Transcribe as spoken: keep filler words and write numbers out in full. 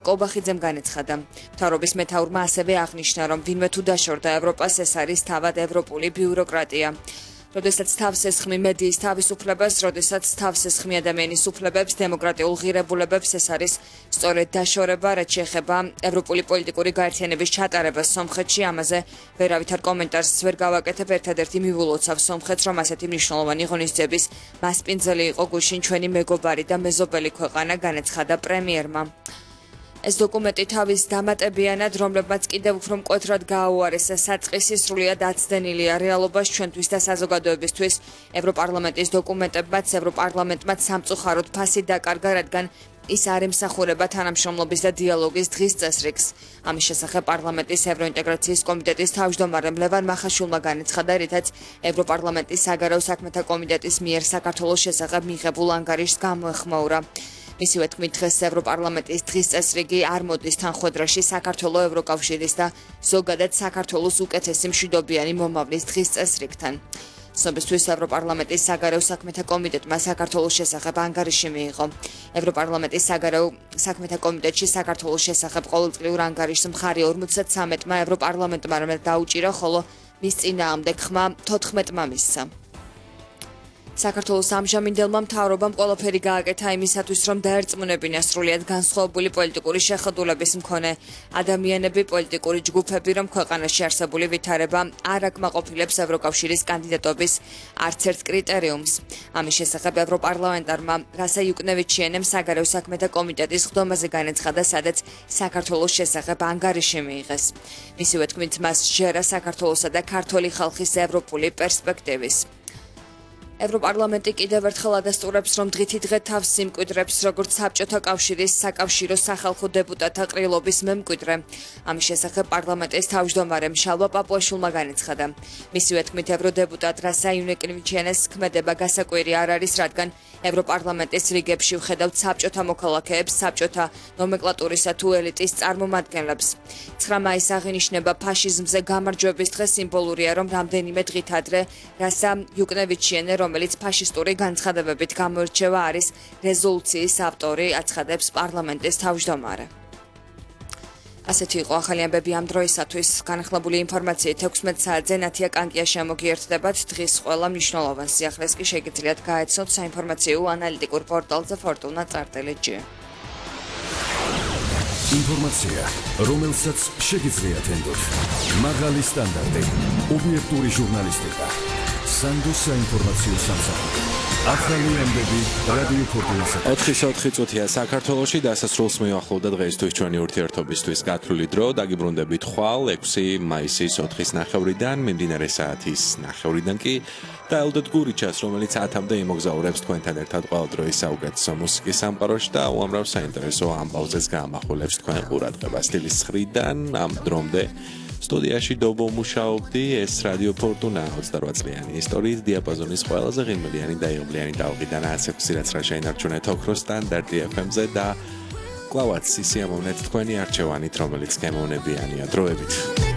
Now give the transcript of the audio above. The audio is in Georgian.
კობახიძემ განაცხადა. მთავრობის მეთაურმა ასევე აღნიშნა, რომ ვინმე თუ დაშორდა ევროპას, ეს არის თავად ევროპული ბიუროკრატია. როდესაც თავს ესხმი მედიის თავისუფლებას, როდესაც თავს ესხმი ადამიანის უფლებებს, დემოკრატიულ ღირებულებებს, ეს არის სწორედ დაშორება, რაც შეეხება ევროპული პოლიტიკური გაერთიანების ჩატარებას სომხეთში. ამაზე ვერავითარ კომენტარს ვერ გავაკეთებ, ერთადერთი მივულოცავ სომხეთს, რომ ასეთი მნიშვნელოვანი ღონისძიების მასპინძელი იყო გუშინ ჩვენი მეგობარი და მეზობელი ქვეყანა, განაცხადა პრემიერმა. ეს დოკუმენტი თავის დამატებიანად, რომლებმაც კიდევ უფრო მკვეთრად გააუარესა საწყისი, სრულიად აცდენილია რეალობას ჩვენთვის და საზოგადოებისთვის. ევროპარლამენტის დოკუმენტებმაც ევროპარლამენტმაც სამწუხაროდ ფასი დაკარგა, რადგან ის არ ემსახურება თანამშრომლობის და დიალოგის დღის წესრიგს. ამის შესახებ პარლამენტის ევროინტეგრაციის კომიტეტის თავმჯდომარემ ლევან მახაშვილმა განაცხადა, რითაც ევროპარლამენტის საგარეო საქმეთა კომიტეტის მიერ საქართველოს შესახებ მიღებულ ანგარიშს გამოეხმაურა. მისივე თქმით, დღეს ევროპარლამენტის დღის წესრიგი არ მოდის თანხვედრაში საქართველოს ევროკავშირის და ზოგადად საქართველოს უკეთესი მშვიდობიანი მომავლის დღის წესრიგთან. ცნობისთვის ევროპარლამენტის საგარეო საქმეთა კომიტეტმა საქართველოს შესახებ ანგარიში მიიღო. ევროპარლამენტის საგარეო საქმეთა კომიტეტში საქართველოს შესახებ ყოველწლიურ ანგარიშს მხარი ორმოცდათრამეტმა ევროპარლამენტმა დაუჭირა, ხოლო მის წინააღმდეგ ხმა თოთხმეტმა მისცა. საქართველოს ამჟამინდელმა მთავრობამ ყველაფერი გააკეთა იმისათვის, რომ დაერწმუნებინა სრულიად განსხვავებული პოლიტიკური შეხედულების მქონე ადამიანები, პოლიტიკური ჯგუფები, რომ ქვეყანაში არსებული ვითარება არ აკმაყოფილებს ევროკავშირის კანდიდატობის არც ერთ კრიტერიუმს. ამის შესახებ ევროპარლამენტარმა რასა იუკნევიჩიენემ საგარეო საქმეთა კომიტეტის ხდომაზე განაცხადა, სადაც საქართველოს შესახებ ანგარიში მიიღეს. მისივე თქმით, მას სჯერა საქართველოსა და ქართველი ხალხის ევროპული პერსპექტივის. ევროპარლამენტი კიდევ ერთხელ ადასტურებს, რომ დღითი დღე თავს იმკვიდრებს, როგორც საბჭოთა კავშირის საკავშირო სახალხო დეპუტატთა ყრილობის მემკვიდრე. ამის შესახებ პარლამენტის თავმჯდომარემ შალვა პაპუაშვილმა განაცხადა. მისივე თქმით, ევროდეპუტატ რასა იუნეკნივიჩენეს ქმედება გასაკვირი არ არის, რადგან ევროპარლამენტის რიგებში ვხედავთ საბჭოთა მოქალაქეებს, საბჭოთა ნომენკლატურისა თუ ელიტის წარმომადგენლებს. ცხრა მაისი აღინიშნება ფაშიზმზე გამარჯვების დღე, სიმბოლურია, რომ რამდენიმე დღით ადრე რასა იუკნევიჩიენე, რომელიც ფაშისტური განცხადებებით გამოირჩევა, არის რეზოლუციის ავტორი, აცხადებს პარლამენტის თავმჯდომარე. ასეთი იყო ახალი ამბები ამ დროისათვის. განახლებული ინფორმაციით ექვსმეტ საათზე ნათია კანკია შემოგიერთდებათ. დღის ყველა მნიშვნელოვან სიახლეს კი შეგიძლიათ გაეცნოთ საინფორმაციო ანალიტიკურ პორტალზე ფორტუნა წარდელი ჯი. ინფორმაცია, რომელსაც შეგიძლიათ ენდოთ. მაღალი სტანდარტი, ობიექტური ჟურნალისტიკა. სანდოს საინფორმაციო სამსახური. ახალი ამბები რადიო ფორტუნასა. ოთხი ოთხი წუთია საქართველოში დასასრულს მიუახლოვდა დღეისთვის ჩვენი ურთიერთობისთვის გათვლილი დრო. დაგიბრუნდებით ხვალ ექვსი მაისის ოთხის ნახევრიდან, მიმდინარე საათის ნახევრიდან კი დაელოდეთ გურიჩას, რომელიც ათამდე იმოგზაურებს თქვენთან ერთად ყოველდროის საუკეთესო მუსიკის სამყაროში და უამრავ საინტერესო ამბავზეც გაამახვილებს თქვენ ყურადღებას. დილის ცხრიდან ამ დრომდე სტუდიაში დობო მუშაობდი, ეს რადიო ფორტუნა ოცდარვა წლიანი ისტორიის დიაპაზონის ყველაზე ღირმლიანი და იღბლიანი ტალღიდან ათს ექვსი რაც რა შეინარჩუნეთ ოქროს სტანდარტი ეფ ემ-ზე და კლავაც სისიამოვნეთ თქვენი არჩევანით, რომელიც გემოვნებიანია დროებით.